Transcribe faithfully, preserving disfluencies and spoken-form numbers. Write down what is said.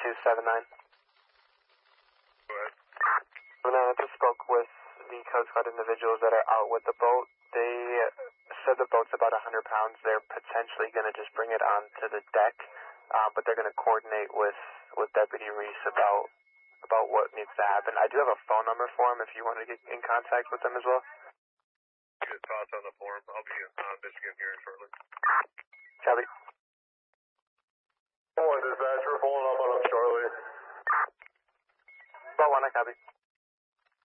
two seven nine. Go ahead. When I just spoke with the Coast Guard individuals that are out with the boat, they said the boat's about one hundred pounds. They're potentially going to just bring it onto the deck, uh, but they're going to coordinate with, with Deputy Reese about about what needs to happen. I do have a phone number for him if you want to get in contact with them as well. Get thoughts on the form. I'll be on Michigan here shortly. Copy. Boy, dispatcher, pulling up on him shortly. About one, I copy.